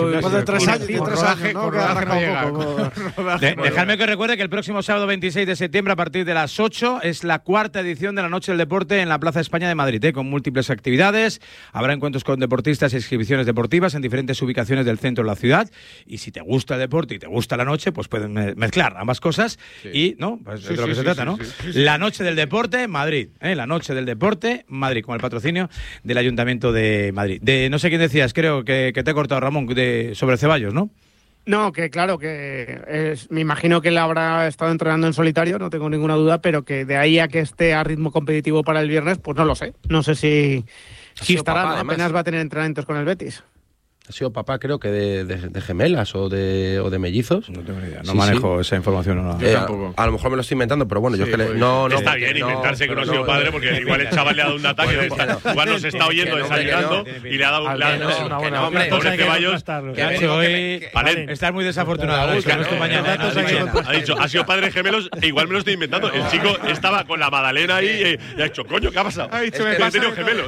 de 3 años, ¿no? Dejadme que recuerde que el próximo sábado 26 de septiembre, a partir de las 8, es la 4ª edición de la Noche del Deporte en la Plaza España de Madrid, con múltiples actividades. Habrá encuentros con deportistas y exhibiciones deportivas en diferentes ubicaciones del centro de la ciudad. Y si te gusta el deporte y te gusta la noche, pues pueden mezclar ambas cosas. Sí. Y, ¿no? Pues de lo que se trata, ¿no? Sí. La Noche del Deporte, Madrid. La Noche del Deporte, Madrid, con el patrocinio del Ayuntamiento de Madrid. No sé quién decías, creo que te he cortado, Ramón, sobre Ceballos, ¿no? No, que claro, me imagino que él habrá estado entrenando en solitario, no tengo ninguna duda, pero que de ahí a que esté a ritmo competitivo para el viernes, pues no lo sé. No sé si estará, papá, apenas va a tener entrenamientos con el Betis. Ha sido papá, creo que de gemelas o de mellizos. No tengo ni idea, no manejo esa información. No. Tampoco. A lo mejor me lo estoy inventando, pero bueno, yo es que está bien inventarse que no ha sido padre, porque igual el chaval le ha dado un ataque. Igual nos está oyendo desayunando y le ha dado un Ceballos. Estás muy desafortunado. Ha dicho, ha sido padre de gemelos e igual me lo estoy inventando. El chico estaba con la magdalena ahí y ha dicho, coño, ¿qué ha pasado? Ha dicho, me pasa gemelos.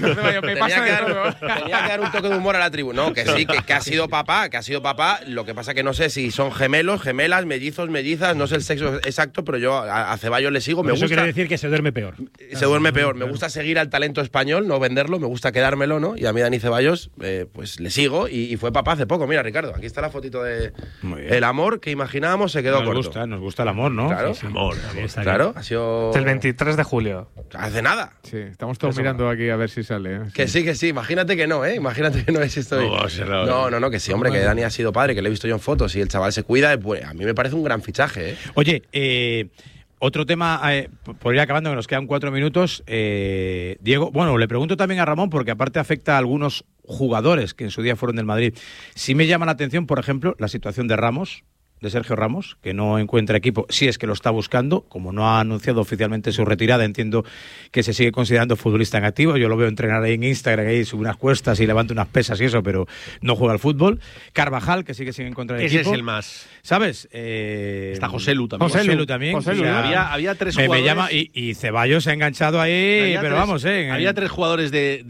Tenía que dar un toque de humor a la tribuna. No, que sí, que ha sido papá, lo que pasa que no sé si son gemelos, gemelas, mellizos, mellizas, no sé el sexo exacto, pero yo a Ceballos le sigo, me gusta. Eso quiere decir que se duerme peor. Se duerme peor, me gusta seguir al talento español, no venderlo, me gusta quedármelo, ¿no? Y a mí Dani Ceballos, pues le sigo y fue papá hace poco. Mira, Ricardo, aquí está la fotito de el amor que imaginábamos se quedó corto. Nos gusta el amor, ¿no? Claro, sí, amor. Claro, ha sido el 23 de julio. Hace nada. Sí, estamos todos mirando aquí a ver si sale. Que sí, imagínate que no, imagínate que no es esto. No, que sí, hombre, que Dani ha sido padre, que le he visto yo en fotos y el chaval se cuida, pues a mí me parece un gran fichaje, ¿eh? Oye, otro tema, por ir acabando, que nos quedan 4 minutos. Diego, bueno, le pregunto también a Ramón, porque aparte afecta a algunos jugadores que en su día fueron del Madrid. Sí me llama la atención, por ejemplo, la situación de Ramos, de Sergio Ramos, que no encuentra equipo, si es que lo está buscando, como no ha anunciado oficialmente su retirada, entiendo que se sigue considerando futbolista en activo. Yo lo veo entrenar ahí en Instagram, ahí sube unas cuestas y levanta unas pesas y eso, pero no juega al fútbol. Carvajal, que sigue sin encontrar equipo. Ese es el más. ¿Sabes? Está José Lu también. José Lu también. José Lu. O sea, había 3 jugadores. Me llama, y Ceballos se ha enganchado ahí, pero vamos, Había 3 jugadores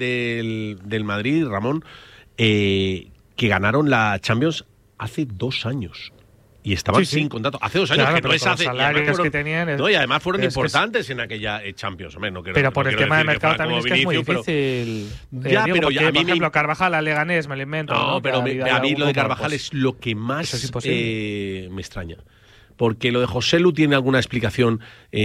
del Madrid, Ramón, que ganaron la Champions hace 2 años. Y estaban sin contrato. Hace 2 años, claro, que no es hace. Que tenían y además fueron importantes en aquella Champions. Hombre, pero por el tema de mercado también es que es muy difícil. Pero a mí, por ejemplo, Carvajal, a Leganés, me lo invento. No, pero a mí lo de Carvajal es lo que más me extraña. Porque lo de José Lu tiene alguna explicación.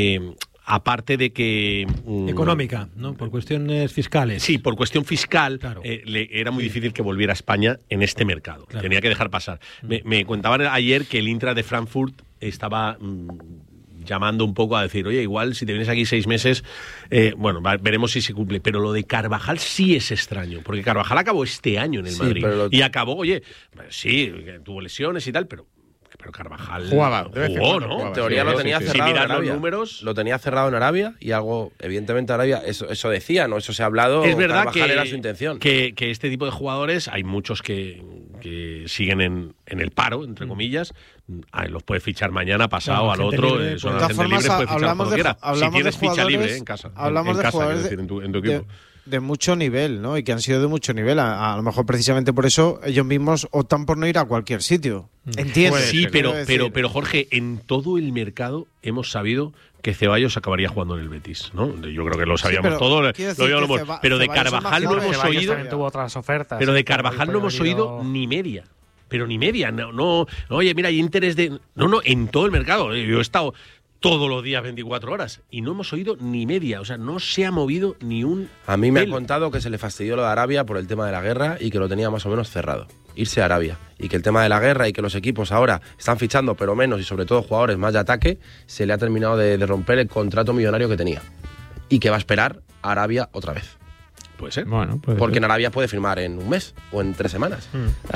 Aparte de que... económica, ¿no? Por cuestiones fiscales. Sí, por cuestión fiscal, claro. Era muy difícil que volviera a España en este mercado. Claro. Tenía que dejar pasar. Me contaban ayer que el Eintracht de Frankfurt estaba llamando un poco a decir, oye, igual si te vienes aquí 6 meses, veremos si se cumple. Pero lo de Carvajal sí es extraño, porque Carvajal acabó este año en el Madrid. Y acabó, sí, tuvo lesiones y tal, pero Carvajal jugó, ¿no? En teoría lo tenía cerrado en Arabia. Los números. Lo tenía cerrado en Arabia y algo, evidentemente, Arabia, eso decía, ¿no? Eso se ha hablado. Es verdad Carvajal era su intención. Que este tipo de jugadores, hay muchos que siguen en el paro, entre comillas. Los puedes fichar mañana, pasado, al otro. Son la gente libre, puedes fichar cuando quieras. Si tienes ficha libre en casa. Hablamos de jugadores en tu equipo. De mucho nivel, ¿no? Y que han sido de mucho nivel. A lo mejor precisamente por eso ellos mismos optan por no ir a cualquier sitio. ¿Entiendes? Sí, pero Jorge, en todo el mercado hemos sabido que Ceballos acabaría jugando en el Betis, ¿no? Yo creo que lo sabíamos todos. Pero de Carvajal no hemos oído. Tuvo otras ofertas. Pero de Carvajal no hemos oído ni media. Pero ni media. No. Oye, mira, hay interés de. No, en todo el mercado. Yo he estado todos los días 24 horas y no hemos oído ni media, o sea, no se ha movido ni un A mí me han contado que se le fastidió lo de Arabia por el tema de la guerra y que lo tenía más o menos cerrado, irse a Arabia, y que el tema de la guerra y que los equipos ahora están fichando pero menos y sobre todo jugadores más de ataque, se le ha terminado de romper el contrato millonario que tenía y que va a esperar a Arabia otra vez. Puede ser. Bueno, porque en Arabia puede firmar en un mes o en 3 semanas.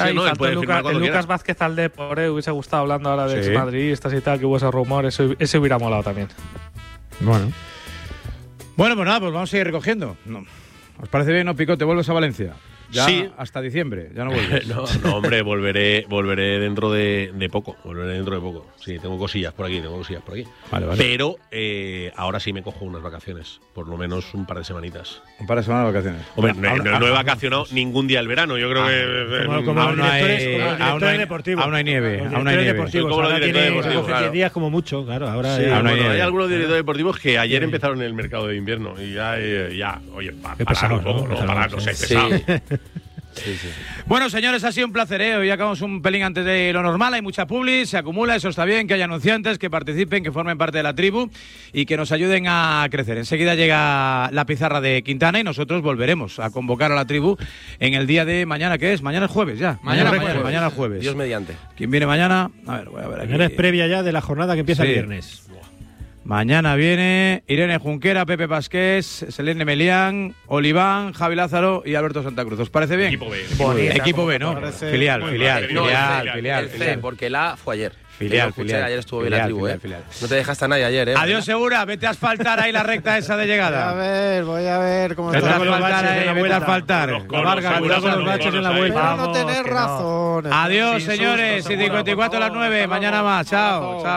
Lucas Vázquez al Depor, hubiese gustado, hablando ahora de exmadridistas y tal, que hubo ese rumor, ese hubiera molado también. Bueno, pues nada, pues vamos a seguir recogiendo. ¿Os parece bien, no, Picote? ¿Vuelves a Valencia? Ya Sí. hasta diciembre, ya no vuelves. No, hombre, volveré dentro de poco. Volveré dentro de poco. Sí, tengo cosillas por aquí. Vale. Pero ahora sí me cojo unas vacaciones. Por lo menos un par de semanitas. Un par de semanas de vacaciones. Hombre, no he vacacionado ningún día del verano. Yo creo que. Como aún no hay- directores deportivos. aún no hay nieve. Los Aún no hay directores nieve. deportivos. Como los Ahora directores tiene deportivos, 10 claro. días como mucho, claro. Ahora Sí, aún no hay hay nieve. algunos directores deportivos que ayer empezaron el mercado de invierno. Y ya oye, Qué parar pesado, un poco, ¿no? ¿no? Parar, no sé, Sí. pesado. Sí. Bueno, señores, ha sido un placer, ¿eh? Hoy acabamos un pelín antes de lo normal, hay mucha publi, se acumula, eso está bien, que haya anunciantes, que participen, que formen parte de la tribu y que nos ayuden a crecer. Enseguida llega la pizarra de Quintana y nosotros volveremos a convocar a la tribu en el día de mañana, ¿qué es? Mañana es jueves ya. Mañana es jueves. Dios mediante. ¿Quién viene mañana? A ver, voy a ver aquí. Mañana es previa ya de la jornada que empieza Sí. el viernes. Mañana viene Irene Junquera, Pepe Pasqués, Selene Melián, Oliván, Javi Lázaro y Alberto Santa Cruz. ¿Os parece bien? Equipo B. Equipo B, ¿no? Parece Filial. No, el C, porque el A fue ayer. Filial, Que yo escuché, ayer estuvo bien la filial, tribu, filial. No te dejaste a nadie ayer, Adiós, Segura. Vete a asfaltar ahí la recta esa de llegada. Voy a ver cómo Vete a está. con los asfaltar baches en ahí, la vete a vuelta. asfaltar. Con Vargas, seguro, cuidado con los con baches en la ahí. vuelta. Pero no Vamos, tenés que no. razón. Adiós, Sin señores. susto, 7:54 a las 9. Mañana más. Chao. Chao.